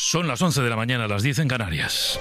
Son las 11 de la mañana, las 10 en Canarias.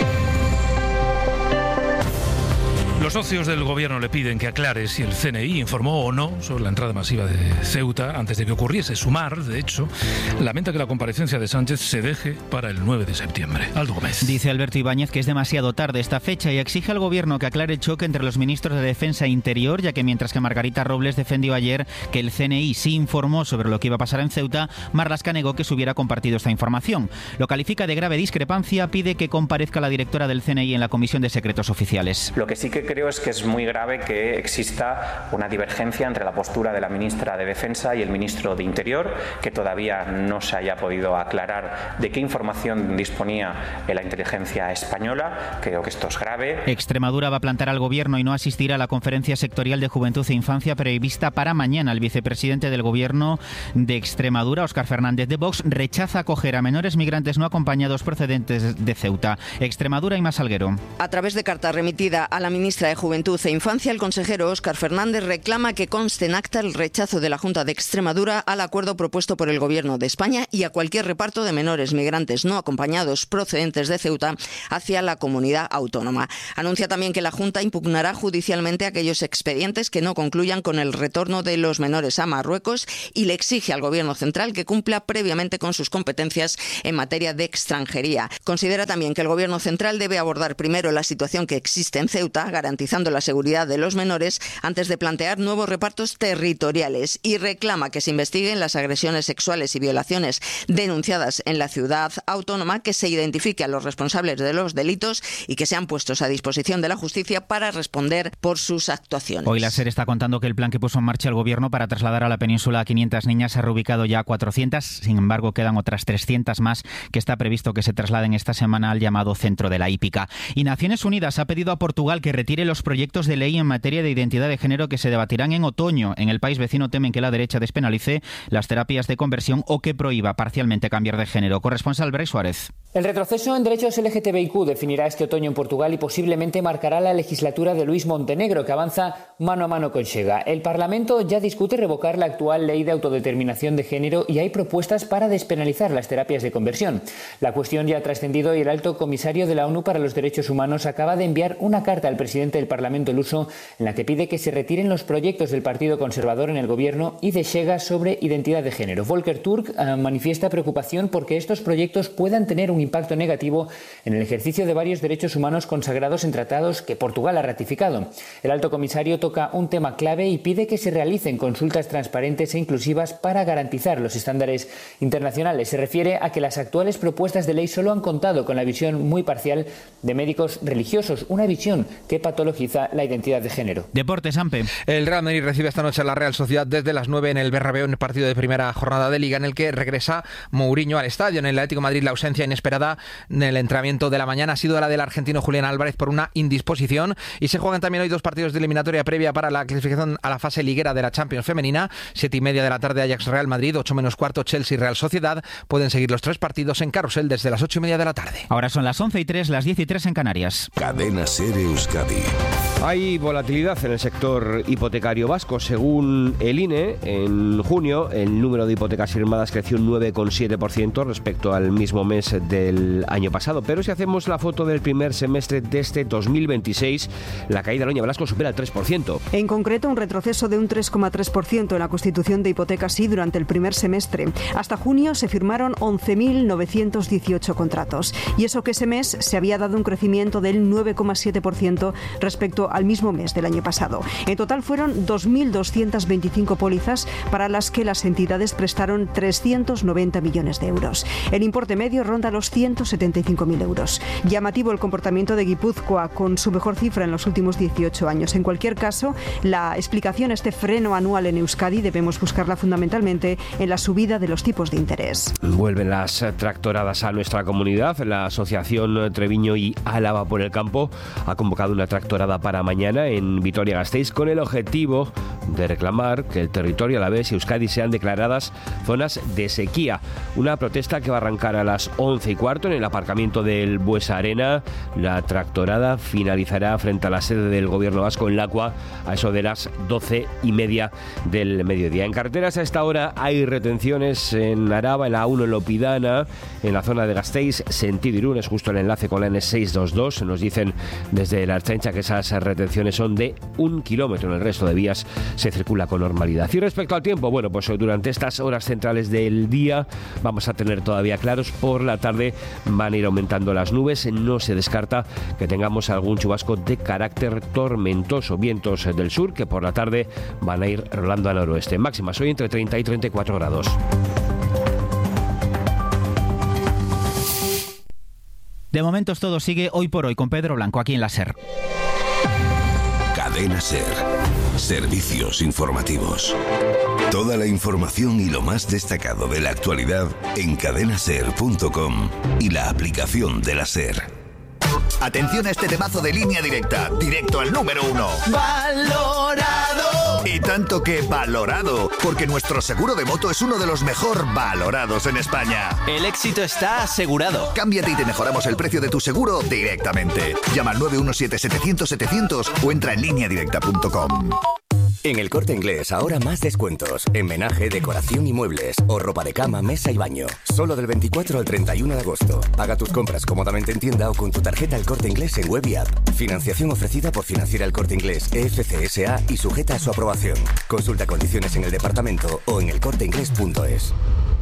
Los socios del gobierno le piden que aclare si el CNI informó o no sobre la entrada masiva de Ceuta antes de que ocurriese. Sumar, de hecho, lamenta que la comparecencia de Sánchez se deje para el 9 de septiembre. Aldo Gómez. Dice Alberto Ibáñez que es demasiado tarde esta fecha y exige al gobierno que aclare el choque entre los ministros de Defensa e Interior, ya que mientras que Margarita Robles defendió ayer que el CNI sí informó sobre lo que iba a pasar en Ceuta, Marlaska negó que se hubiera compartido esta información. Lo califica de grave discrepancia, pide que comparezca la directora del CNI en la Comisión de Secretos Oficiales. Lo que sí que creo es que es muy grave que exista una divergencia entre la postura de la ministra de Defensa y el ministro de Interior, que todavía no se haya podido aclarar de qué información disponía la inteligencia española. Creo que esto es grave. Extremadura va a plantar al gobierno y no asistirá a la conferencia sectorial de Juventud e Infancia prevista para mañana. El vicepresidente del gobierno de Extremadura, Óscar Fernández de Vox, rechaza acoger a menores migrantes no acompañados procedentes de Ceuta. Extremadura y Salguero. A través de carta remitida a la ministra de Juventud e Infancia, el consejero Óscar Fernández reclama que conste en acta el rechazo de la Junta de Extremadura al acuerdo propuesto por el Gobierno de España y a cualquier reparto de menores migrantes no acompañados procedentes de Ceuta hacia la comunidad autónoma. Anuncia también que la Junta impugnará judicialmente aquellos expedientes que no concluyan con el retorno de los menores a Marruecos y le exige al Gobierno central que cumpla previamente con sus competencias en materia de extranjería. Considera también que el Gobierno central debe abordar primero la situación que existe en Ceuta, garantizando la seguridad de los menores antes de plantear nuevos repartos territoriales, y reclama que se investiguen las agresiones sexuales y violaciones denunciadas en la ciudad autónoma, que se identifique a los responsables de los delitos y que sean puestos a disposición de la justicia para responder por sus actuaciones. Hoy la SER está contando que el plan que puso en marcha el gobierno para trasladar a la península a 500 niñas ha reubicado ya a 400, sin embargo quedan otras 300 más que está previsto que se trasladen esta semana al llamado centro de la hípica. Y Naciones Unidas ha pedido a Portugal que retire los proyectos de ley en materia de identidad de género que se debatirán en otoño. En el país vecino temen que la derecha despenalice las terapias de conversión o que prohíba parcialmente cambiar de género. Corresponsal Brais Suárez. El retroceso en derechos LGTBIQ definirá este otoño en Portugal y posiblemente marcará la legislatura de Luís Montenegro, que avanza mano a mano con Chega. El Parlamento ya discute revocar la actual ley de autodeterminación de género y hay propuestas para despenalizar las terapias de conversión. La cuestión ya ha trascendido y el alto comisario de la ONU para los Derechos Humanos acaba de enviar una carta al presidente del Parlamento luso en la que pide que se retiren los proyectos del Partido Conservador en el gobierno y de Chega sobre identidad de género. Volker Turk manifiesta preocupación porque estos proyectos puedan tener un impacto negativo en el ejercicio de varios derechos humanos consagrados en tratados que Portugal ha ratificado. El alto comisario toca un tema clave y pide que se realicen consultas transparentes e inclusivas para garantizar los estándares internacionales. Se refiere a que las actuales propuestas de ley solo han contado con la visión muy parcial de médicos religiosos, una visión que patologiza la identidad de género. Deportes, Ampe. El Real Madrid recibe esta noche a la Real Sociedad desde las 9 en el Bernabéu, en el partido de primera jornada de Liga en el que regresa Mourinho al estadio. En el Atlético de Madrid la ausencia inesperada en el entrenamiento de la mañana ha sido la del argentino Julián Álvarez por una indisposición, y se juegan también hoy dos partidos de eliminatoria previa para la clasificación a la fase liguera de la Champions femenina. 7:30 de la tarde Ajax Real Madrid, 8 menos cuarto Chelsea Real Sociedad. Pueden seguir los tres partidos en Carrusel desde las 8:30 de la tarde. Ahora son las 11:03, las 10:03 en Canarias. Cadena SER Euskadi. Hay volatilidad en el sector hipotecario vasco. Según el INE, en junio el número de hipotecas firmadas creció un 9,7% respecto al mismo mes del año pasado. Pero si hacemos la foto del primer semestre de este 2026, la caída Loña Velasco supera el 3%. En concreto, un retroceso de un 3,3% en la constitución de hipotecas durante el primer semestre. Hasta junio se firmaron 11.918 contratos. Y eso que ese mes se había dado un crecimiento del 9,7% respecto al mismo mes del año pasado. En total fueron 2.225 pólizas para las que las entidades prestaron 390 millones de euros. El importe medio ronda los 175.000 euros. Llamativo el comportamiento de Guipúzcoa, con su mejor cifra en los últimos 18 años. En cualquier caso, la explicación a este freno anual en Euskadi debemos buscarla fundamentalmente en la subida de los tipos de interés. Vuelven las tractoradas a nuestra comunidad. La Asociación Treviño y Álava por el Campo ha convocado una tractorada para la mañana en Vitoria-Gasteiz con el objetivo de reclamar que el territorio alavés y Euskadi sean declaradas zonas de sequía. Una protesta que va a arrancar a las 11:15 en el aparcamiento del Buesa Arena. La tractorada finalizará frente a la sede del Gobierno vasco en Lacua a eso de las 12:30 del mediodía. En carreteras a esta hora hay retenciones en Araba, en la A1 en Lopidana, en la zona de Gasteiz, sentido Irún, es justo el enlace con la N622. Nos dicen desde la Ertzaintza que esas retenciones son de 1 kilómetro. En el resto de vías se circula con normalidad. Y respecto al tiempo, bueno, pues durante estas horas centrales del día vamos a tener todavía claros. Por la tarde van a ir aumentando las nubes. No se descarta que tengamos algún chubasco de carácter tormentoso. Vientos del sur que por la tarde van a ir rolando al noroeste. Máximas hoy entre 30 y 34 grados. De momento todo sigue hoy por hoy con Pedro Blanco aquí en la SER. Cadena SER. Servicios informativos. Toda la información y lo más destacado de la actualidad en cadenaser.com y la aplicación de la SER. Atención a este temazo de Línea Directa, directo al número 1. ¡Valorado! Y tanto que valorado, porque nuestro seguro de moto es uno de los mejor valorados en España. El éxito está asegurado. Cámbiate y te mejoramos el precio de tu seguro directamente. Llama al 917-700-700 o entra en lineadirecta.com. En El Corte Inglés ahora más descuentos. En menaje, decoración y muebles. O ropa de cama, mesa y baño. Solo del 24 al 31 de agosto. Paga tus compras cómodamente en tienda o con tu tarjeta El Corte Inglés en web y app. Financiación ofrecida por Financiera El Corte Inglés, EFC S.A. y sujeta a su aprobación. Consulta condiciones en el departamento o en elcorteinglés.es.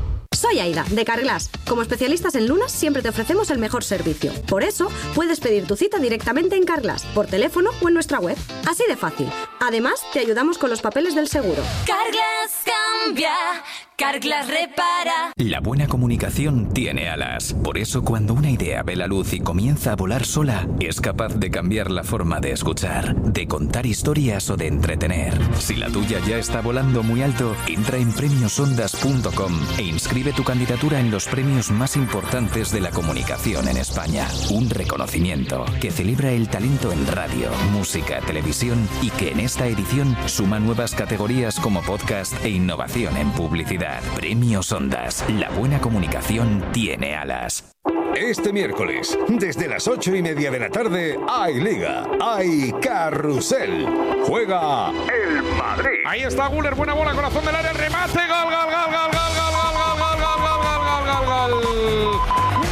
Soy Aida, de Carglass. Como especialistas en lunas, siempre te ofrecemos el mejor servicio. Por eso, puedes pedir tu cita directamente en Carglass, por teléfono o en nuestra web. Así de fácil. Además, te ayudamos con los papeles del seguro. Carglass cambia, Carglass repara. La buena comunicación tiene alas. Por eso, cuando una idea ve la luz y comienza a volar sola, es capaz de cambiar la forma de escuchar, de contar historias o de entretener. Si la tuya ya está volando muy alto, entra en premiosondas.com e inscribe tu candidatura en los premios más importantes de la comunicación en España. Un reconocimiento que celebra el talento en radio, música, televisión y que en esta edición suma nuevas categorías como podcast e innovación en publicidad. Premios Ondas. La buena comunicación tiene alas. Este miércoles, desde las 8:30 de la tarde, hay Liga, hay Carrusel. Juega el Madrid. Ahí está Güler, buena bola, corazón del área, remate, gol, gol, gol, gol, gol, gol, gol, gol, gol, gol,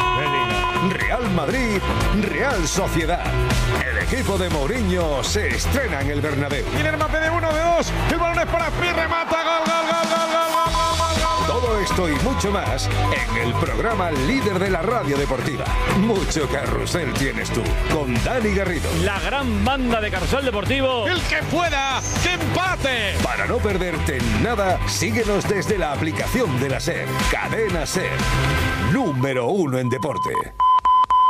gol. Real Madrid, Real Sociedad. El equipo de Mourinho se estrena en el Bernabéu. Tiene el mate de 1, de 2, el balón es para Pi, remata, gol, gol, gol, gol, gol, gol, gol. Todo esto y mucho más en el programa líder de la radio deportiva. Mucho carrusel tienes tú, con Dani Garrido. La gran banda de Carrusel Deportivo. El que pueda, que empate. Para no perderte nada, síguenos desde la aplicación de la SER. Cadena SER, número 1 en deporte.